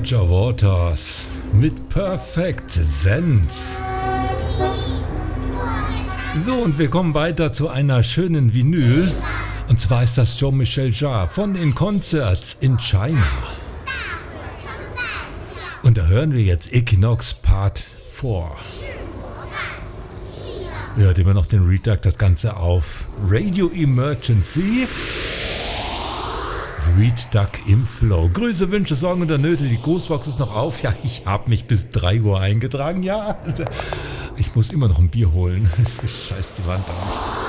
Roger Waters mit Perfect Sense. So, und wir kommen weiter zu einer schönen Vinyl. Und zwar ist das Jean-Michel Jarre von den Concerts in China. Und da hören wir jetzt Equinox Part 4. Wir hören immer noch den Retag, das Ganze auf Radio Emergency. Read Duck im Flow. Grüße, Wünsche, Sorgen und Nöte. Die Ghostbox ist noch auf. Ja, ich habe mich bis 3 Uhr eingetragen. Ja, ich muss immer noch ein Bier holen. Scheiß die Wand an.